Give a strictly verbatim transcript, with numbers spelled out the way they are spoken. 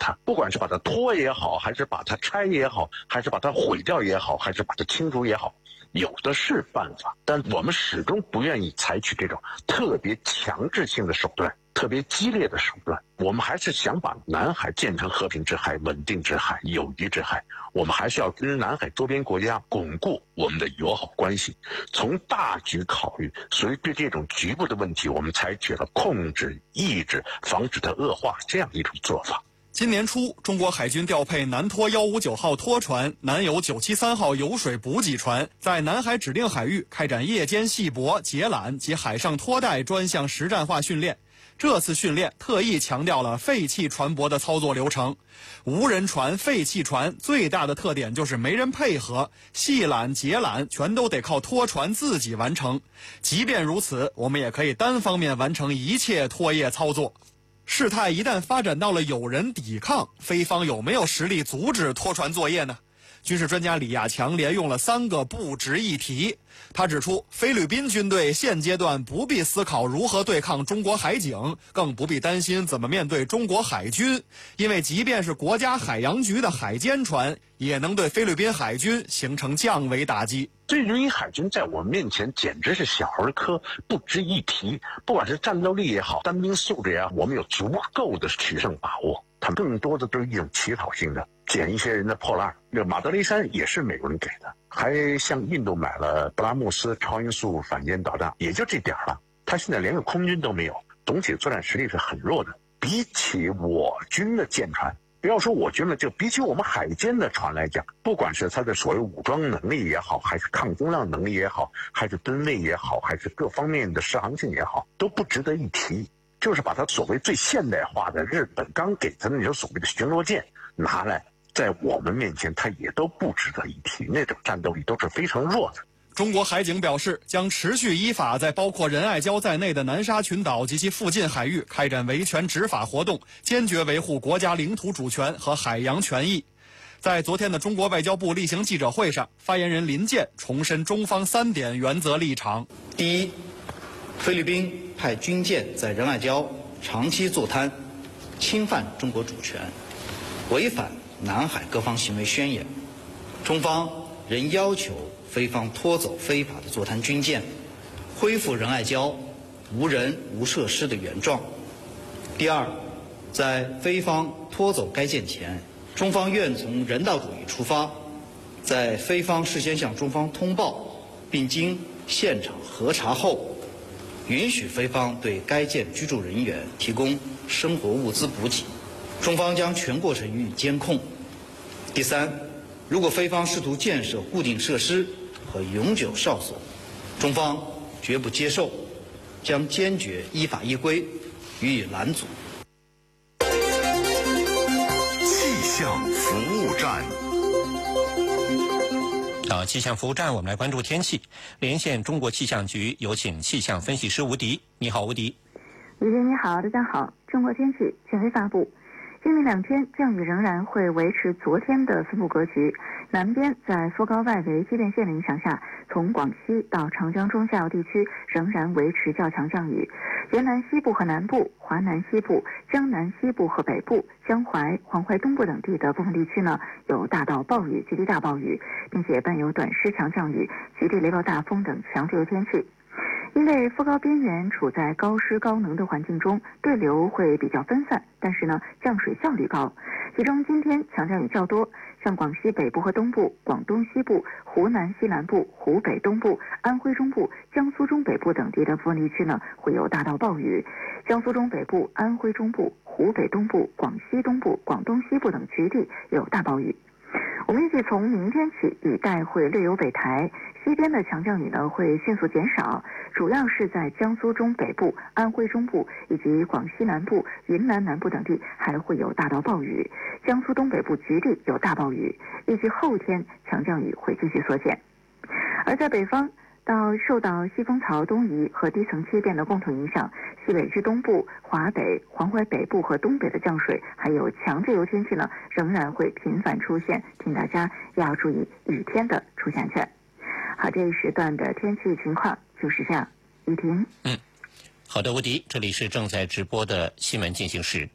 它，不管是把它拖也好，还是把它拆也好，还是把它毁掉也好，还是把它清除也好，有的是办法，但我们始终不愿意采取这种特别强制性的手段，特别激烈的手段。我们还是想把南海建成和平之海、稳定之海、友谊之海。我们还是要跟南海周边国家巩固我们的友好关系。从大局考虑，所以对这种局部的问题，我们采取了控制、抑制、防止它恶化这样一种做法。 今年初，中国海军调配南拖一五九号拖船、南友九七三号油水补给船，在南海指定海域开展夜间系泊、截缆及海上拖带专项实战化训练。这次训练特意强调了废弃船舶的操作流程。无人船、废弃船最大的特点就是没人配合，系缆、截缆全都得靠拖船自己完成。即便如此，我们也可以单方面完成一切拖曳操作。事态一旦发展到了有人抵抗，菲方有没有实力阻止拖船作业呢？军事专家李亚强连用了三个不值一提。他指出，菲律宾军队现阶段不必思考如何对抗中国海警，更不必担心怎么面对中国海军，因为即便是国家海洋局的海监船，也能对菲律宾海军形成降维打击。 菲律宾海军在我们面前简直是小儿科，不值一提。不管是战斗力也好，单兵素质也好，我们有足够的取胜把握。它更多的都是一种乞讨性的，捡一些人的破烂。这马德雷山也是美国人给的，还向印度买了布拉莫斯超音速反舰导弹，也就这点了。他现在连个空军都没有，总体作战实力是很弱的。比起我军的舰船，不要说我军了，就比起我们海监的船来讲，不管是它的所谓武装能力也好，还是抗风浪能力也好，还是吨位也好，还是各方面的适航性也好，都不值得一提。就是把它所谓最现代化的日本刚给它的那种所谓的巡逻舰拿来，在我们面前它也都不值得一提，那种战斗力都是非常弱的。 中国海警表示，将持续依法在包括仁爱礁在内的南沙群岛及其附近海域开展维权执法活动，坚决维护国家领土主权和海洋权益。在昨天的中国外交部例行记者会上，发言人林健重申中方三点原则立场。 第一，菲律宾派军舰在仁爱礁长期坐滩，侵犯中国主权，违反南海各方行为宣言。中方仍要求菲方拖走非法的坐滩军舰，恢复仁爱礁无人无设施的原状。第二，在菲方拖走该舰前，中方愿从人道主义出发，在菲方事先向中方通报并经现场核查后，允许菲方对该舰居住人员提供生活物资补给，中方将全过程予以监控。第三，如果菲方试图建设固定设施和永久哨所，中方绝不接受，将坚决依法依规予以拦阻。 气象服务站。 到气象服务站，我们来关注天气。连线中国气象局，有请气象分析师吴迪。你好，吴迪。 李姐你好，大家好。中国天气权威发布，今明两天降雨仍然会维持昨天的分布格局，南边在副高外围接电线的影响下，从广西到长江中下游地区仍然维持较强降雨，沿南西部和南部、华南西部、江南西部和北部、江淮、黄淮东部等地的部分地区呢，有大到暴雨、局地大暴雨，并且伴有短时强降雨、局地雷暴大风等强对流天气。因为副高边缘处在高湿高能的环境中，对流会比较分散，但是呢，降水效率高。其中今天强降雨较多，像广西北部和东部、广东西部、湖南西南部、湖北东部、安徽中部、江苏中北部等地的部分地区呢，会有大到暴雨。江苏中北部、安徽中部、湖北东部、广西东部、广东西部等局地有大暴雨。我们预计从明天起，雨带会略有北抬，西边的强降雨呢会迅速减少，主要是在江苏中北部、安徽中部以及广西南部、云南南部等地还会有大到暴雨，江苏东北部局地有大暴雨，预计后天强降雨会继续缩减。而在北方，到受到西风槽东移和低层气变的共同影响，西北至东部、华北、黄淮北部和东北的降水还有强对流天气呢，仍然会频繁出现，请大家要注意雨天的出现权。好，这一时段的天气情况就是这样。雨婷， 嗯，好的，吴迪，这里是正在直播的新闻进行时。